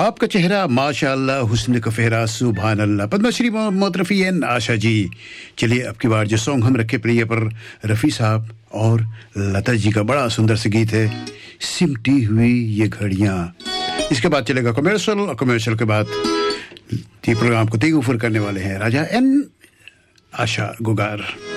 आपका चेहरा माशाअल्लाह, हुस्न का फेरा सुभान अल्लाह। पद्मश्री मोहम्मद रफ़ी एन आशा जी। चलिए अब की बार जो सॉन्ग हम रखे प्रिय पर रफ़ी साहब और लता जी का बड़ा सुंदर सा गीत है, सिमटी हुई ये घड़ियां। इसके बाद चलेगा कमर्शियल, और कमर्शियल के बाद ये प्रोग्राम को तेगुफर करने वाले हैं राजा एन आशा गुगार।